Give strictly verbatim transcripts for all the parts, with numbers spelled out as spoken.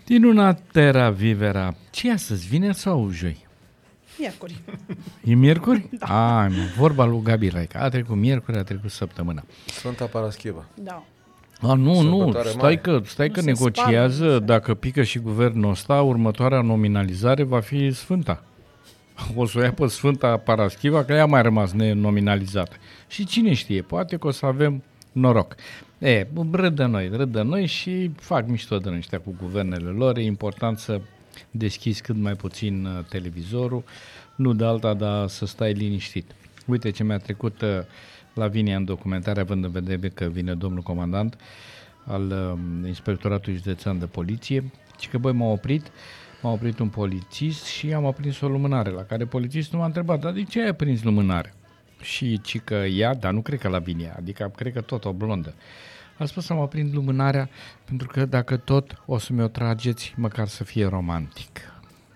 Din una terra vivera. Ce e astăzi, vineri sau joi? Miercuri. E miercuri? Da. A, vorba lui Gabi Raica. A trecut miercuri, a trecut săptămâna. Sfânta Paraschivă. Da. A, nu, nu, Sărbătoare stai mare. că, stai că Nu se negociază, sparg, nu se- dacă pică și guvernul ăsta, următoarea nominalizare va fi Sfânta. O să o ia pe Sfânta Paraschiva, că ea a mai rămas nenominalizată. Și cine știe, poate că o să avem noroc. E, râd de noi, râd de noi și fac mișto de ăștia cu guvernele lor. E important să deschizi cât mai puțin uh, televizorul, nu de alta, dar să stai liniștit. Uite ce mi-a trecut uh, la Vinia în documentare, având în vedere că vine domnul comandant al uh, Inspectoratului Județean de Poliție, și că băi m-a oprit, m-a oprit un polițist și am aprins o lumânare, la care polițistul m-a întrebat, dar de ce ai aprins lumânare? Și ci că ea, dar nu cred că la Vinia, adică cred că tot o blondă. A spus să mă aprind lumânarea pentru că dacă tot o să mi-o trageți, măcar să fie romantic.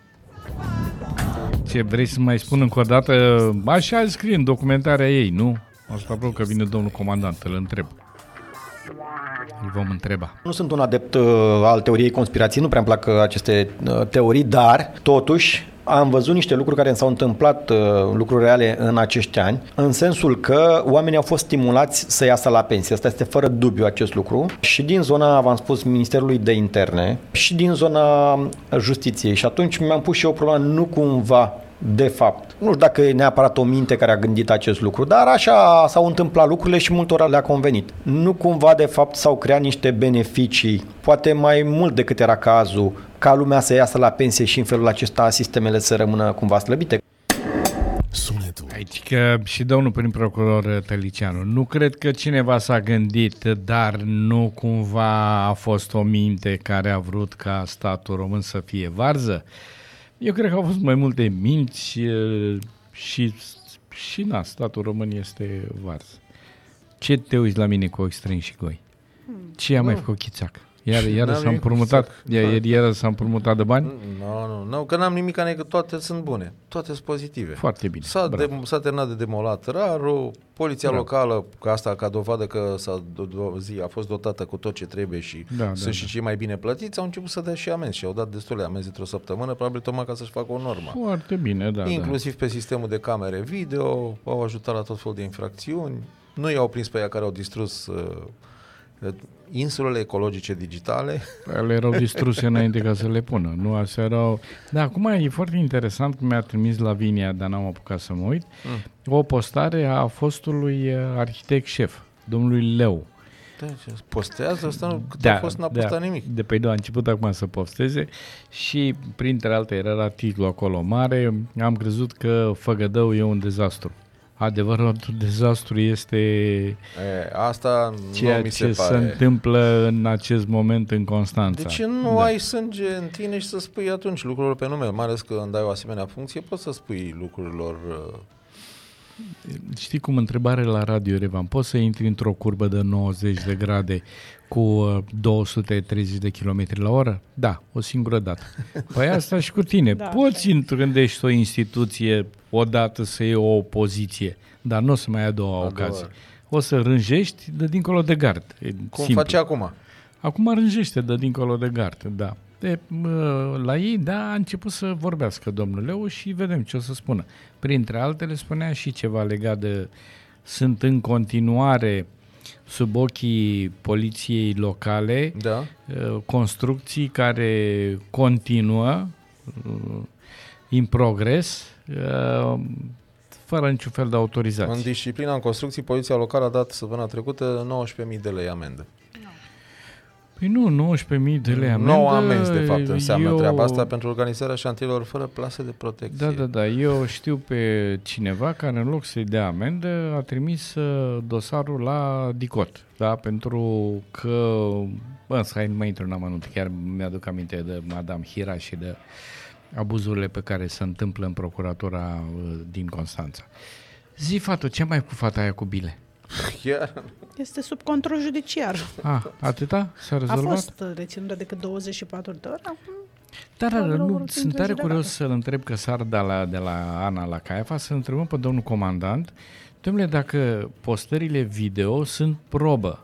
Ce vrei să mai spun încă o dată? Așa scrie în documentarea ei, nu? Asta vreau că vine domnul comandant, îl întreb. Îl vom întreba. Nu sunt un adept uh, al teoriei conspirației, nu prea îmi plac uh, aceste uh, teorii, dar totuși am văzut niște lucruri care s-au întâmplat, uh, lucruri reale în acești ani, în sensul că oamenii au fost stimulați să iasă la pensie. Asta este fără dubiu acest lucru. Și din zona, v-am spus, Ministerului de Interne și din zona Justiției. Și atunci mi-am pus și eu problema, nu cumva de fapt. Nu știu dacă e neapărat o minte care a gândit acest lucru, dar așa s-au întâmplat lucrurile și multora le-a convenit. Nu cumva de fapt s-au creat niște beneficii, poate mai mult decât era cazul, ca lumea să iasă la pensie și în felul acesta sistemele să rămână cumva slăbite. Sunetul. Aici că și domnul prim procuror Tălicianu, nu cred că cineva s-a gândit, dar nu cumva a fost o minte care a vrut ca statul român să fie varză? Eu cred că au fost mai multe minți e, și, și na, statul român este varză. Ce te uiți la mine cu ochi strânși și goi? Ce a mai făcut Chițac? Iar, iar N-am s-a nimic cu împrumutat, Chițac. iar, iar s-a împrumutat de bani? Nu, nu, nu, că n-am nimic, că toate sunt bune, toate sunt pozitive. Foarte bine. S-a, bravo. de, s-a terminat de demolat rarul, poliția Bravo. locală, ca asta ca dovadă că s-a, do, do, zi, a fost dotată cu tot ce trebuie și Da, sunt da, și da. cei mai bine plătiți, au început să dea și amenzi și au dat destule amenzi într-o săptămână, probabil tocmai ca să-și facă o normă. Foarte bine, da. Inclusiv pe sistemul de camere video, au ajutat la tot felul de infracțiuni, nu i-au prins pe ea care au distrus uh, insulele ecologice digitale. Le erau distruse înainte ca să le pună. Nu, astea erau... Da, acum e foarte interesant că mi-a trimis Lavinia, dar n-am apucat să mă uit, mm. o postare a fostului arhitect șef, domnului Leu. Deci, postează asta, nu, cât Da, a fost, n-a postat da, nimic. de pe a început acum să posteze și printre alte era titlul acolo mare, am crezut că Făgădău e un dezastru. Adevăratul dezastru este E, asta ceea nu mi se ce pare. se întâmplă în acest moment în Constanța. De ce nu Da. ai sânge în tine și să spui atunci lucrurilor pe nume? Mai ales că îmi dai o asemenea funcție, poți să spui lucrurilor... Uh... Știi cum întrebare la Radio Revan, poți să intri într-o curbă de nouăzeci de grade cu uh, două sute treizeci de kilometri la oră? Da, o singură dată. Păi asta și cu tine. Da, Poți întrândești o instituție odată să iei o opoziție, dar nu o să mai ai a doua doua. ocazie. O să rânjești de dincolo de gard. E Cum simplu. face acum? Acum rânjește de dincolo de gard, da. De, mă, la ei, da, a început să vorbească domnul Leu și vedem ce o să spună. Printre altele spunea și ceva legat de... Sunt în continuare sub ochii poliției locale Da. construcții care continuă în progres fără niciun fel de autorizație. În disciplina în construcții, poliția locală a dat săptămâna trecută nouăsprezece mii de lei amendă. Păi nu, nouăsprezece mii de lei amendă. nouă amenzi, de fapt, înseamnă eu... treaba asta pentru organizarea șantierilor fără plase de protecție. Da, da, da. Eu știu pe cineva care în loc să-i dea amendă a trimis uh, dosarul la DICOT, da? Pentru că, bă, să nu mai intru în amănunt, chiar mi-aduc aminte de Madame Hira și de abuzurile pe care se întâmplă în procuratura uh, din Constanța. Zi, fată, ce mai cu fata aia cu bile? Chiar? Este sub control judiciar. Ah, atâta? S-a A rezolvat? fost reținută decât douăzeci și patru de ore. Acum Da, da, Probabil nu, vor fi sunt tare judecate. curios să-l întreb că s-ar da la, de la Ana la Caiafa, să întrebăm pe domnul comandant, domnule, dacă postările video sunt probă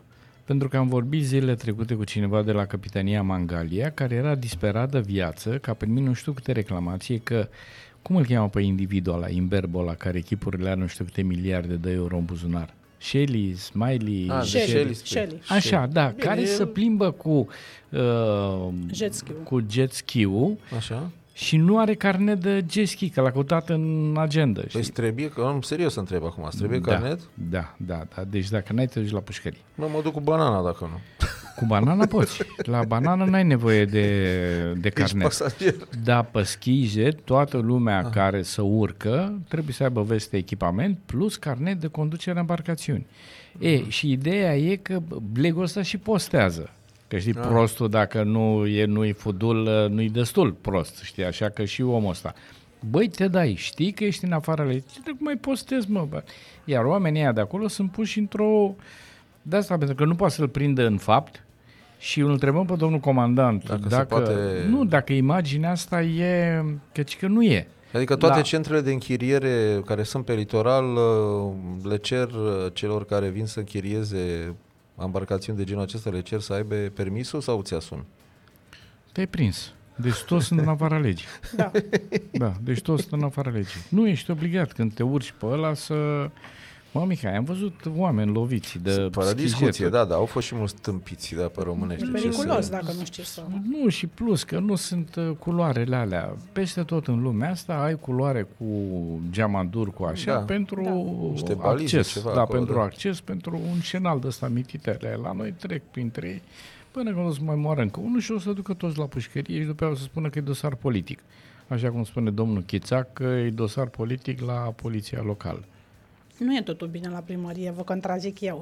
Pentru că am vorbit zilele trecute cu cineva de la Capitania Mangalia, care era disperat de viață, că a primit nu știu câte reclamații, că, cum îl cheamă pe individul ăla, imberbul ăla, care echipurile are nu știu câte miliarde de euro în buzunar? Shelly, Smiley... Ah, Shelly, Shelly. Shelly. Așa, da, Bine, care el- se plimbă cu, uh, Jet ski-ul. cu jet ski-ul Așa? și nu are carnet de jet ski, că l-a căutat în agenda. Păi știi? îți trebuie, că am serios să întreb acum, îți trebuie da, carnet? Da, da, da. Deci dacă n-ai, te duci la pușcărie. Mă, mă duc cu banana dacă nu. Cu banana poți. La banană n-ai nevoie de, de Ești carnet. pasager. Da, pe schize, toată lumea ah. care să urcă trebuie să aibă veste echipament plus carnet de conducere a embarcațiuni. Mm. E, și ideea e că blegul ăsta și postează. Că știi, ah. prostul dacă nu e, nu-i fudul, nu-i destul prost, știi, așa că și omul ăsta. Băi, te dai, știi că ești în afara legii, ce mai postezi, mă, bă? Iar oamenii ăia de acolo sunt puși într-o... De asta, pentru că nu poate să-l prindă în fapt și îl întrebăm pe domnul comandant Dacă se dacă, poate- nu, dacă imaginea asta e, căci că nu e. Adică toate La- centrele de închiriere care sunt pe litoral uh, le cer uh, celor care vin să închirieze embarcațiuni de genul acesta, le cer să aibă permisul sau ți asun? Te-ai prins. Deci toți sunt în afara legii. Da. Da, deci toți sunt în afara legii. Nu ești obligat când te urci pe ăla să... Mă, Mihai, am văzut oameni loviți de Fără schijete. discuție, da, da, au fost și mulți tâmpiți, da, pe românește. E Ce periculos să- dacă nu știi să... Nu, și plus că nu sunt uh, culoarele alea. Peste tot în lumea asta ai culoare cu geamandur, cu așa, Da. pentru Da. Niște balize, acces. ceva Da, acolo, pentru da. acces, pentru un șenal de ăsta mititele. La noi trec printre ei până când o să mai moară încă unul și o să ducă toți la pușcărie și după aia o să spună că e dosar politic. Așa cum spune domnul Chițac, că e dosar politic la poliția locală. Nu e totul bine la primărie, vă contrazic eu.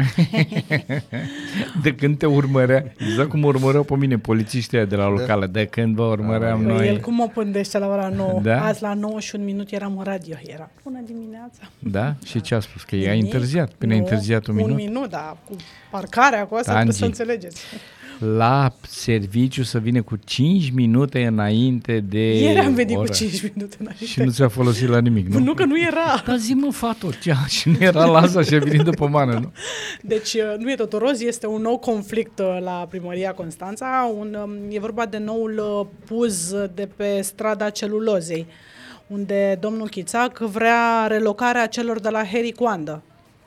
De când te urmărea, exact cum urmăreau pe mine polițiștii ăia de la locală, de când vă urmăream Păi noi. el cum mă pândește la ora nouă? Da? Azi la nouă și un minut eram în radio. Era bună dimineața. Da? Și ce a spus? Că i-a Nimic. întârziat. Până a Nu, întârziat un minut? Un minut, da. Cu parcarea, cu asta Tangi. trebuie să înțelegeți. La serviciu să vină cu cinci minute înainte de Ieri am venit ora. cu cinci minute înainte. Și nu ți-a folosit la nimic, nu? Nu că nu era. Dar zi-mă, fato, ce și nu era la asta și a venit după mană, nu? Deci uh, nu e totul roz, este un nou conflict uh, la primăria Constanța. Un, um, e vorba de noul uh, puz de pe strada Celulozei, unde domnul Chițac vrea relocarea celor de la Harry Coandă.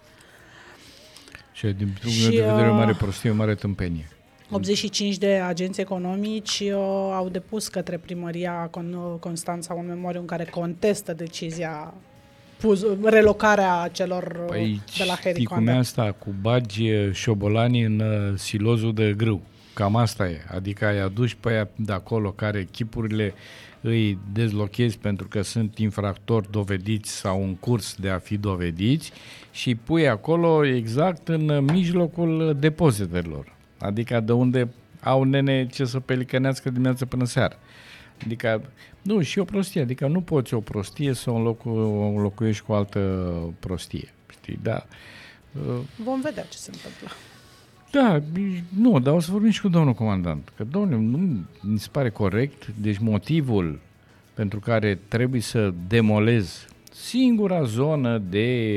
Și din punctul Și, meu de vedere, o uh, mare prostie, o mare tâmpenie. optzeci și cinci de agenți economici uh, au depus către primăria Con- Constanța un memoriu în care contestă decizia, puz, relocarea celor uh, Păi, de la Harry știi cum Coandă. e asta? Cu bagi eh, șobolanii în uh, silozul de grâu. Cam asta e. Adică ai aduci pe aia de acolo care chipurile îi dezlochezi pentru că sunt infractori dovediți sau în curs de a fi dovediți și pui acolo exact în uh, mijlocul depozitelor. Adică de unde au nene ce să pelicănească dimineața până seara. Adică, nu, și o prostie. Adică nu poți o prostie să o înlocu- o înlocuiești cu o altă prostie. Știi, da. Uh, Vom vedea ce se întâmplă. Da, nu, dar o să vorbim și cu domnul comandant. Că, domnule, nu mi se pare corect. Deci motivul pentru care trebuie să demolez singura zonă de,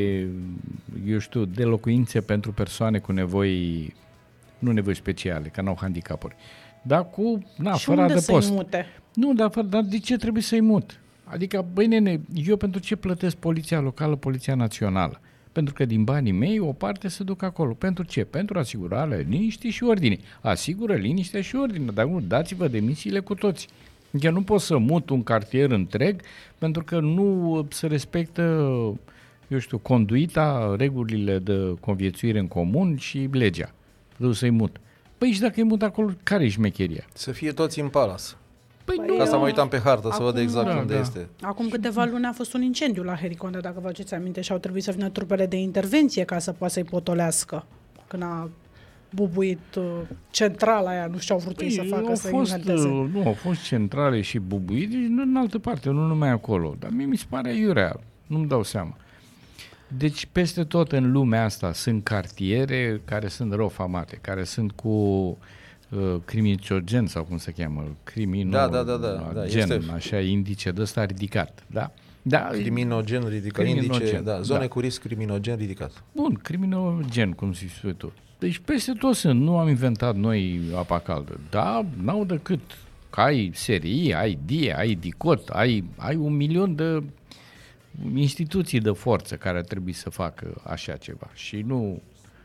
eu știu, de locuințe pentru persoane cu nevoi, nu nevoi speciale, că n-au handicapuri, dar cu, na, Și fără unde adăpost. să-i mute? Nu, dar, fără, dar de ce trebuie să-i mut? Adică, băi nene, eu pentru ce plătesc poliția locală, poliția națională? Pentru că din banii mei o parte se duc acolo. Pentru ce? Pentru asigurarea liniștii și ordinii. Asigură liniștea și ordine, dar nu, dați-vă demisiile cu toți. Adică nu pot să mut un cartier întreg pentru că nu se respectă, eu știu, conduita, regulile de conviețuire în comun și legea. Vreau să-i mut. Păi și dacă îi mut acolo, care e șmecheria? Să fie toți în palas. Păi Păi nu. Ca asta eu- mă uitam pe hartă să Acum, văd exact da, unde da. este. Acum câteva luni a fost un incendiu la Harry Coandă, dacă vă aduceți aminte, și au trebuit să vină trupele de intervenție ca să poată să-i potolească. Când a bubuit uh, centrala aia, nu știu ce au vrut ei să facă, au să fost, inventeze. uh, nu, au fost centrale și bubuiri, deci nu în altă parte, nu numai acolo. Dar mie mi se pare iurea, nu-mi dau seama. Deci peste tot în lumea asta sunt cartiere care sunt rău famate, care sunt cu uh, criminogeni sau cum se cheamă, criminogeni, Da, da, da, da, da, gen, este- așa, indice de ăsta ridicat, da? Da, Criminogen ridicat, criminogen, indice, da, zone da. cu risc criminogen ridicat. Bun, criminogen, cum zici tu. Deci peste tot sunt, nu am inventat noi apa caldă. Da, n-au decât că ai S R I, ai D I E, ai DICOT, ai, ai un milion de instituții de forță care trebuie să facă așa ceva. Și nu,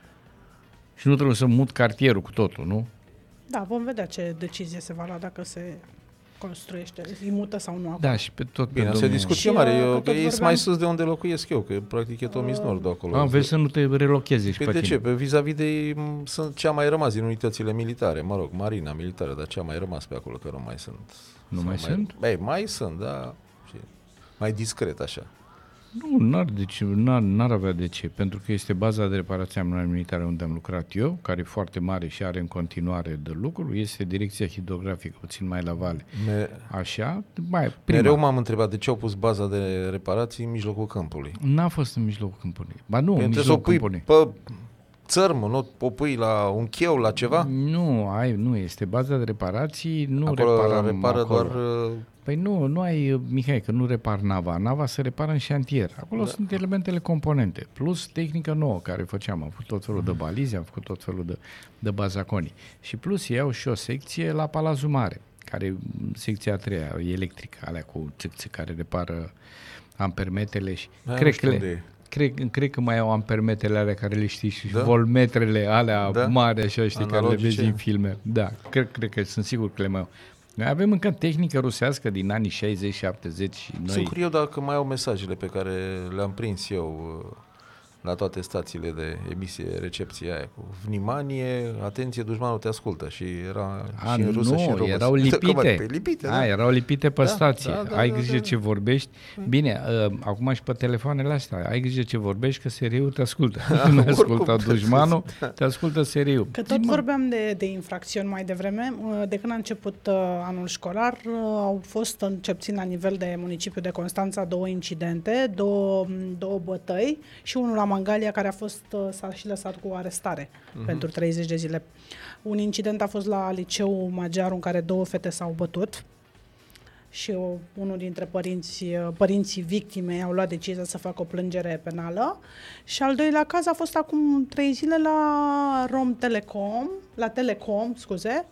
și nu trebuie să mut cartierul cu totul, nu? Da, vom vedea ce decizie se va lua dacă se construiește, îi mută sau nu acum. Da, și pe tot Bine, pe se domnul... discuție Și, mare, uh, eu, că că tot e vorbeam- mai sus de unde locuiesc eu, că practic e Tomis Nord acolo. A, vezi să nu te relocheze și Păi pe de tine. ce? Pe vis-a-vis de m, sunt ce a mai rămas din unitățile militare, mă rog, marina militară, dar ce a mai rămas pe acolo, că nu mai sunt. Nu Sau mai sunt? Băi, mai sunt, da, și mai discret așa. Nu, n-ar, de ce, n-ar, n-ar avea de ce, pentru că este baza de reparație a militare unde am lucrat eu, care e foarte mare și are în continuare de lucru, este direcția hidrografică, puțin mai la vale. Me- Așa, mai prima. Mereu m-am întrebat de ce au pus baza de reparații în mijlocul câmpului. N-a fost în mijlocul câmpului. Ba nu, în Trebuie să o mijlocul pui câmpului. pe țărmă, nu o pui la un cheu, la ceva? Nu, ai, nu, este baza de reparații, nu Acolo reparăm repară acolo. doar... uh, Păi nu, nu ai, Mihai, că nu repar nava. Nava se repară în șantier. Acolo da. sunt elementele componente. Plus tehnică nouă care făceam. Am făcut tot felul de balize, am făcut tot felul de, de bazaconii. Și plus iau și o secție la Palazul Mare, care e secția a treia, electrică, alea cu țic care repară ampermetele și... Da, cred, nu că știu le, unde e. cred, cred că mai au ampermetele alea care le știi și Da? volmetrele alea Da? mari, așa știi, care le Analogice. vezi în filme. Da, cred, cred că sunt sigur că le mai au. Noi avem încă tehnică rusească din anii șaizeci șaptezeci și noi... Sunt curios dacă mai au mesajele pe care le-am prins eu uh, la toate stațiile de emisie, recepție aia cu vнимanie, atenție, dușmanul te ascultă și era A, și în rusă nu, și în română. erau Cum, lipite. pe lipite, A, da. erau lipite pe Da, stație. da, da, ai da, grijă da. ce vorbești. Bine, uh, acum și pe telefoanele astea. Ai grijă ce vorbești, că S R I-ul te ascultă. Nu oricum, ascultă dușmanul, te ascultă S R I-ul. Că tot vorbeam de, de infracțiuni mai devreme, uh, de când a început uh, anul școlar, uh, au fost, cel puțin la nivel de municipiu de Constanța, două incidente, două, două bătăi și unul la Mangalia care a fost, uh, s-a și lăsat cu arestare uh-huh. pentru treizeci de zile. Un incident a fost la liceul Magiaru în care două fete s-au bătut și o, unul dintre părinți, părinții victimei au luat decizia să facă o plângere penală și al doilea caz a fost acum trei zile la Rom Telecom, la Telecom, scuze.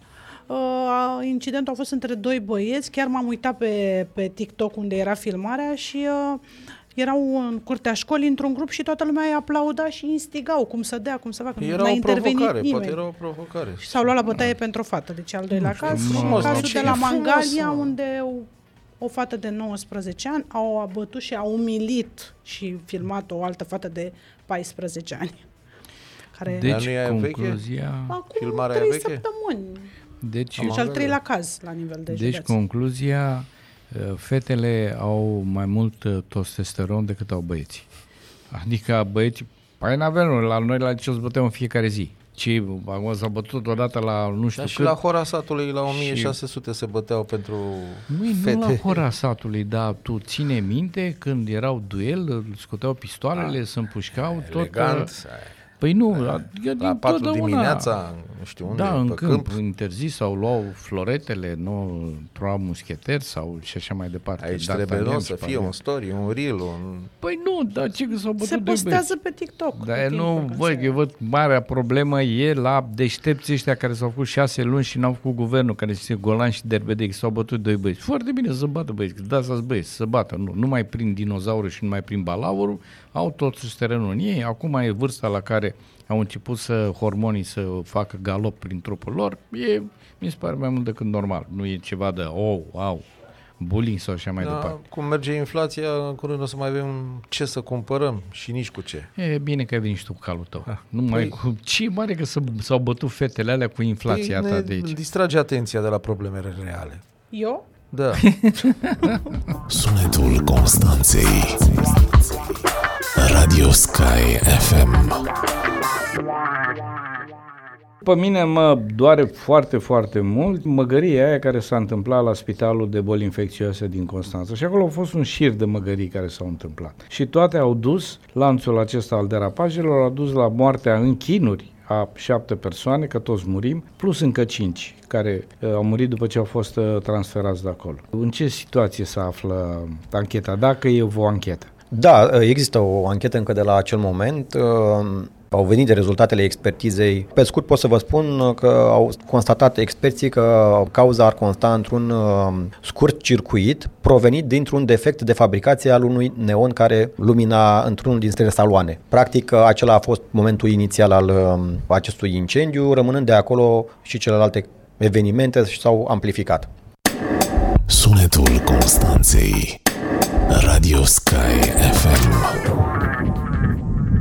Uh, incidentul a fost între doi băieți, chiar m-am uitat pe, pe TikTok unde era filmarea și uh, erau în curtea școlii într-un grup și toată lumea îi aplauda și instigau cum să dea, cum să facă. Era n-a o intervenit provocare, nimeni. poate era o provocare. Și s-au luat la bătaie pentru o fată. Deci al doilea caz. Și frumos, cazul ce de e la frumos, Mangalia, mă. unde o, o fată de nouăsprezece ani au abătut și au umilit și filmat o altă fată de paisprezece ani. Care Deci, Dar nu e aia veche? concluzia... acum filmarea trei veche? săptămâni. Deci, Și al treilea caz la nivel de deci județ. concluzia, uh, fetele au mai mult uh, testosteron decât au băieții. Adică băieții, păi n-avem, la noi la liceu se băteau în fiecare zi. Ci acum s-a bătut odată la nu știu Dar și cât. la Hora Satului la o mie șase sute se băteau pentru Nu, fete. nu la Hora Satului, dar tu ține minte când erau duel, scoteau pistoalele, se împușcau, tot... Elegant. Păi nu, adică La patru dintotdeauna- dimineața, nu știu unde, da, în pe câmp, câmp. interzis sau luau floretele, nu luau muscheteri sau și așa mai departe. Aici D'Artagnan trebuie nu și să fie Pavel. un story, un reel, un... Păi nu, dar ce că s-au bătut Se doi băieți. postează pe TikTok. Dar tot nu, timpul când voi, se- eu văd marea problemă e la deștepții ăștia care s-au făcut șase luni și n-au făcut guvernul, care se Golan și Derbedec, s-au bătut doi băieți. Foarte bine să bată băieți, da să-ți băieți, să bată. Nu, nu mai prin dinozaurul și nu mai prin balaurul, au totuși terenul în ei. Acum e vârsta la care au început să hormonii să facă galop prin trupul lor. E, mi se pare mai mult decât normal. Nu e ceva de, oh, wow, bullying sau așa mai Da, departe. cum merge inflația, în curând o să mai avem ce să cumpărăm și nici cu ce. E bine că ai venit și tu cu calul tău. Ah, nu mai păi- cu... Ce mare că s- s-au bătut fetele alea cu inflația Păi ta ne de aici. distrage atenția de la problemele reale. Eu? Da. Sunetul Constanței. Radio Sky F M. Pe mine mă doare foarte, foarte mult măgăria aia care s-a întâmplat la Spitalul de Boli Infecțioase din Constanța. Și acolo au fost un șir de măgării care s-au întâmplat. Și toate au dus, lanțul acesta al derapajelor, a dus la moartea în chinuri a șapte persoane, că toți murim, plus încă cinci care uh, au murit după ce au fost uh, transferați de acolo. În ce situație se află ancheta, dacă e o anchetă? Da, există o anchetă încă de la acel moment. Au venit de rezultatele expertizei. Pe scurt pot să vă spun că au constatat experții că cauza ar consta într-un scurt circuit provenit dintr-un defect de fabricație al unui neon care lumina într-unul dintre saloane. Practic, acela a fost momentul inițial al acestui incendiu, rămânând de acolo și celelalte evenimente s-au amplificat. Sunetul Constanței. Radio Sky F M.